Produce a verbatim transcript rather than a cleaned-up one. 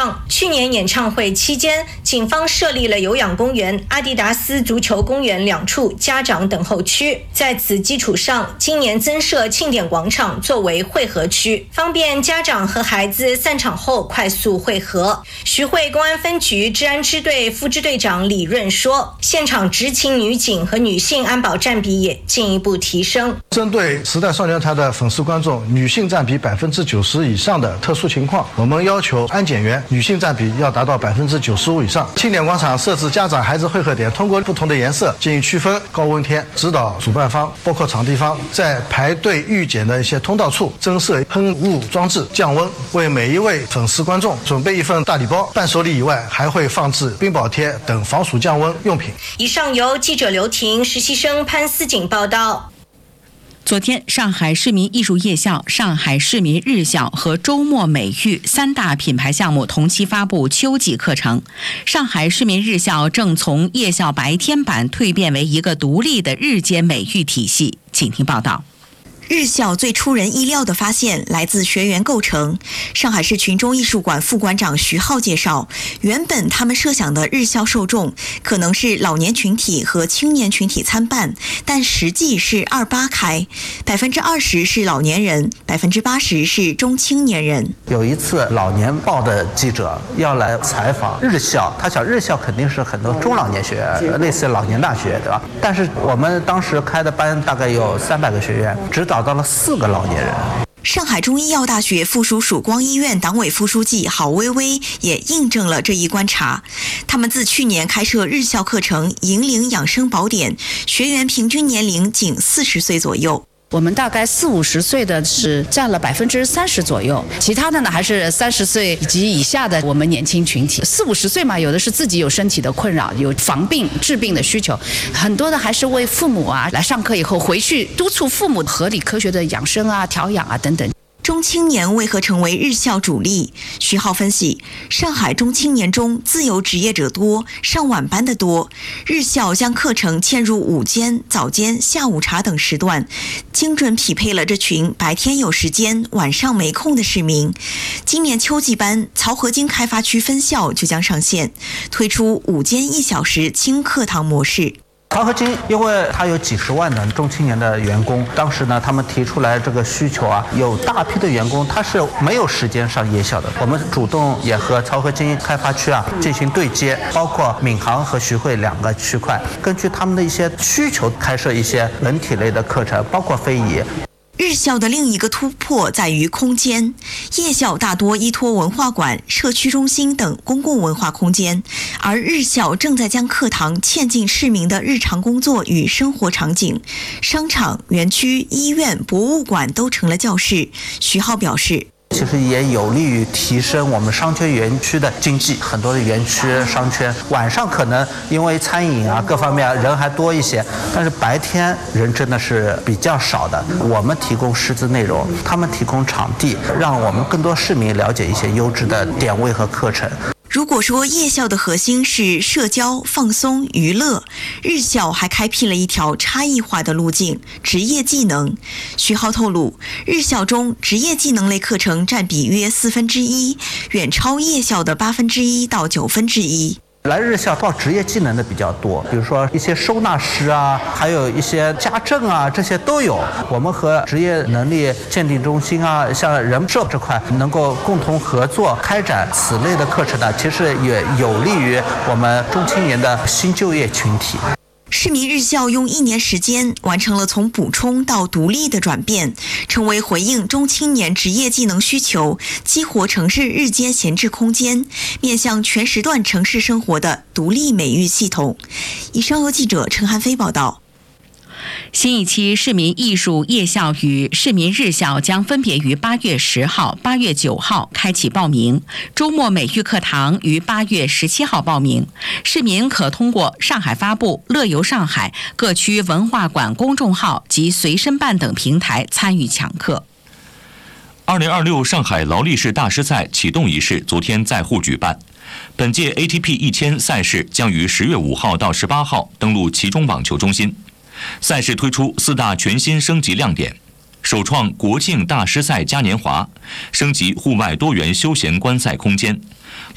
上，去年演唱会期间，警方设立了有氧公园、阿迪达斯足球公园两处家长等候区。在此基础上，今年增设庆典广场作为汇合区，方便家长和孩子散场后快速汇合。徐汇公安分局治安支队副支队长李润说，现场执勤女警和女性安保占比也进一步提升。 针对时代少年团的粉丝观众女性占比百分之九十以上的特殊情况，我们要求安检员女性占比要达到百分之九十五以上。庆典广场设置家长孩子汇合点，通过不同的颜色进行区分。高温天指导主办方包括场地方在排队预检的一些通道处增设喷雾装置降温，为每一位粉丝观众准备一份大礼包。伴手礼以外，还会放置冰宝贴等防暑降温用品。 以上由记者刘婷、实习生潘思景报道。 昨天，上海市民艺术夜校、上海市民日校和周末美育三大品牌项目同期发布秋季课程。上海市民日校正从夜校白天版蜕变为一个独立的日间美育体系。请听报道。 日校最出人意料的发现来自学员构成。上海市群众艺术馆副馆长徐浩介绍，原本他们设想的日校受众可能是老年群体和青年群体参半，但实际是二八开，百分之二十是老年人，百分之八十是中青年人。 有一次，老年报的记者要来采访日校，他想日校肯定是很多中老年学员，类似老年大学，对吧？但是我们当时开的班大概有三百个学员，只找到了四个老年人。 上海中医药大学附属曙光医院党委副书记郝薇薇也印证了这一观察。他们自去年开设日校课程引领养生宝典，学员平均年龄仅四十岁左右。 我们大概四五十岁的是占了百分之三十左右，其他的呢还是三十岁以及以下的我们年轻群体。四五十岁嘛，有的是自己有身体的困扰，有防病治病的需求，很多的还是为父母啊来上课以后回去督促父母合理科学的养生啊、调养啊等等。 中青年为何成为日校主力？徐浩分析，上海中青年中自由职业者多，上晚班的多，日校将课程嵌入午间、早间、下午茶等时段，精准匹配了这群白天有时间、晚上没空的市民。今年秋季班，漕河泾开发区分校就将上线，推出午间一小时轻课堂模式。 漕河泾因为它有几十万的中青年的员工，当时呢他们提出来这个需求啊，有大批的员工他是没有时间上夜校的。我们主动也和漕河泾开发区啊进行对接，包括闵行和徐汇两个区块，根据他们的一些需求开设一些文体类的课程，包括非遗。 日校的另一个突破在于空间，夜校大多依托文化馆、社区中心等公共文化空间，而日校正在将课堂嵌进市民的日常工作与生活场景，商场、园区、医院、博物馆都成了教室。徐浩表示， 其实也有利于提升我们商圈园区的经济。很多的园区商圈晚上可能因为餐饮啊各方面人还多一些，但是白天人真的是比较少的。我们提供师资内容，他们提供场地，让我们更多市民了解一些优质的点位和课程。 如果说夜校的核心是社交、放松、娱乐，日校还开辟了一条差异化的路径——职业技能。徐浩透露，日校中职业技能类课程占比约四分之一，远超夜校的八分之一到九分之一。 来日校报职业技能的比较多，比如说一些收纳师啊，还有一些家政啊，这些都有。我们和职业能力鉴定中心啊，像人社这块能够共同合作开展此类的课程呢，其实也有利于我们中青年的新就业群体。 市民日校用一年时间完成了从补充到独立的转变，成为回应中青年职业技能需求、激活城市日间闲置空间、面向全时段城市生活的独立美育系统。以上由记者陈汉飞报道。 新一期市民艺术夜校与市民日校将分别于八月十号、八月九号开启报名，周末美育课堂于八月十七号报名。市民可通过上海发布、乐游上海各区文化馆公众号及随身办等平台参与抢课。 二零二六上海劳力士大师赛启动仪式昨天在沪举办。本届 A T P 一千赛事将于十月五号到十八号登陆其中网球中心。赛事推出四大全新升级亮点：首创国庆大师赛嘉年华，升级户外多元休闲观赛空间，